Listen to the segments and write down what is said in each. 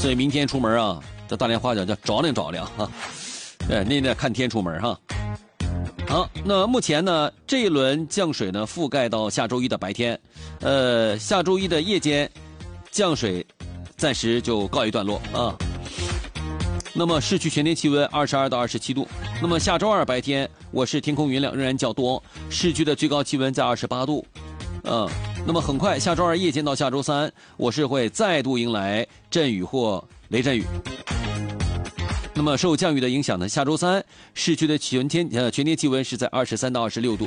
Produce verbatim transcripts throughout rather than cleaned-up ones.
所以明天出门啊，这大连话讲叫着亮着亮哈，对，那得看天出门哈。好，那目前呢，这一轮降水呢覆盖到下周一的白天，呃，下周一的夜间降水暂时就告一段落啊。那么市区全天气温二十二到二十七度。那么下周二白天，我市天空云量仍然较多，市区的最高气温在二十八度。嗯，那么很快下周二夜间到下周三，我市会再度迎来阵雨或雷阵雨。那么受降雨的影响呢，下周三市区的全天呃全天气温是在二十三到二十六度。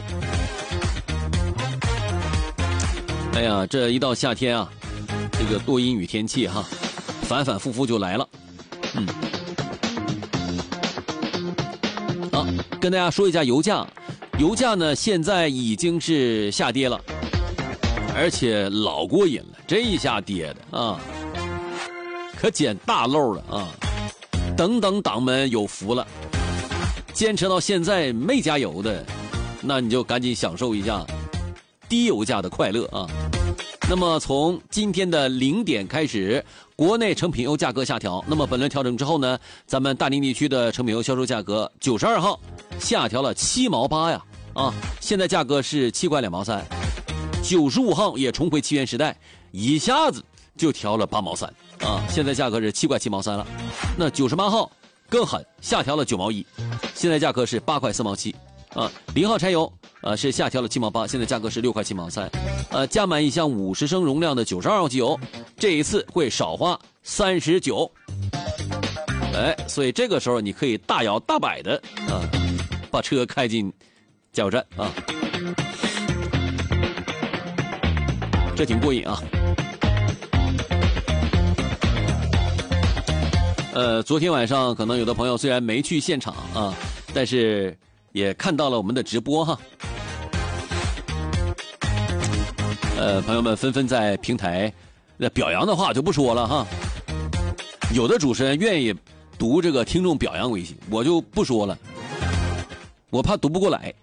哎呀，这一到夏天啊，这个多阴雨天气哈，反反复复就来了。嗯，好，跟大家说一下油价，油价呢现在已经是下跌了。而且老过瘾了，这一下跌的啊，可捡大漏了啊！等等党们有福了，坚持到现在没加油的，那你就赶紧享受一下低油价的快乐啊！那么从今天的零点开始，国内成品油价格下调。那么本轮调整之后呢，咱们大宁地区的成品油销售价格九十二号下调了七毛八呀啊！现在价格是七块两毛三。九十五号也重回七元时代，一下子就调了八毛三啊！现在价格是七块七毛三了。那九十八号更狠，下调了九毛一，现在价格是八块四毛七啊。零号柴油呃是下调了七毛八，现在价格是六块七毛三。呃，加满一箱五十升容量的九十二号机油，这一次会少花三十九。哎，所以这个时候你可以大摇大摆的啊，把车开进加油站啊。这挺过瘾啊！呃，昨天晚上可能有的朋友虽然没去现场啊，但是也看到了我们的直播哈。呃，朋友们纷纷在平台那表扬的话就不说了哈。有的主持人愿意读这个听众表扬微信，我就不说了，我怕读不过来。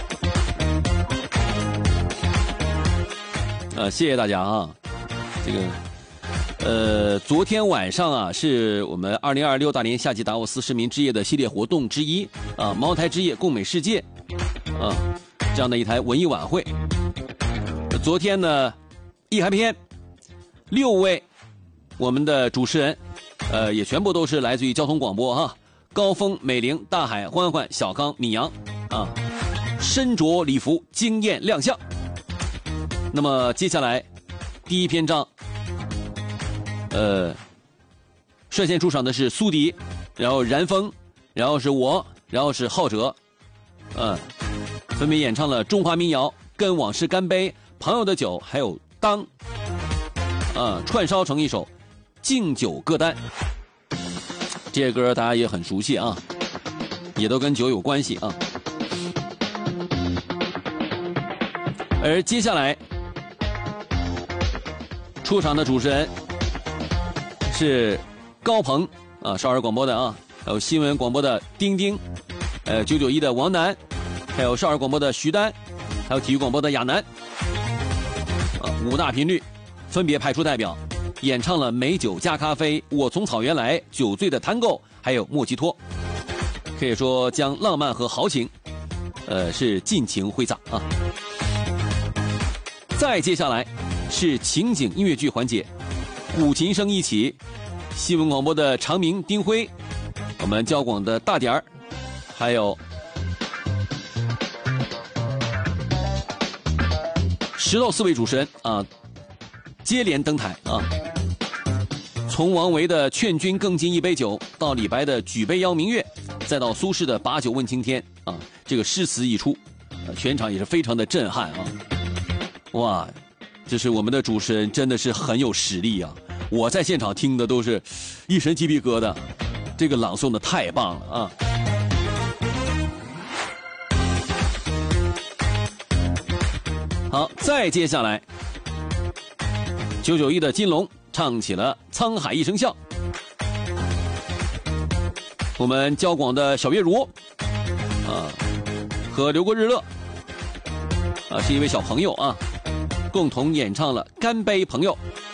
呃，谢谢大家啊！这个，呃，昨天晚上啊，是我们二零二六大连夏季达沃斯市民之夜的系列活动之一啊，茅台之夜共美世界啊，这样的一台文艺晚会。昨天呢，一嗨篇六位我们的主持人，呃，也全部都是来自于交通广播哈、啊，高峰、美玲、大海、欢欢、小康、米阳啊，身着礼服惊艳亮相。那么接下来第一篇章，呃，率先出场的是苏迪，然后然风，然后是我，然后是浩哲，嗯、呃，分别演唱了中华民谣《跟往事干杯》、朋友的酒，还有当，啊、呃，串烧成一首敬酒歌单。这些歌大家也很熟悉啊，也都跟酒有关系啊。而接下来出场的主持人是高鹏啊，少儿广播的啊，还有新闻广播的丁丁，呃九九一的王楠，还有少儿广播的徐丹，还有体育广播的亚楠，啊，五大频率分别派出代表演唱了美酒加咖啡、我从草原来、酒醉的探戈，还有莫吉托，可以说将浪漫和豪情呃是尽情挥洒啊。再接下来是情景音乐剧环节，古琴声一起，新闻广播的长明、丁辉，我们交广的大点儿，还有十到四位主持人啊，接连登台啊。从王维的劝君更尽一杯酒，到李白的举杯邀明月，再到苏轼的把酒问青天啊，这个诗词一出，全场也是非常的震撼啊。哇，这是我们的主持人真的是很有实力啊！我在现场听的都是一身鸡皮疙瘩，这个朗诵的太棒了啊！好，再接下来九九一的金龙唱起了《沧海一声笑》，我们交广的小月如啊和刘国日乐啊是一位小朋友啊，共同演唱了《干杯朋友》。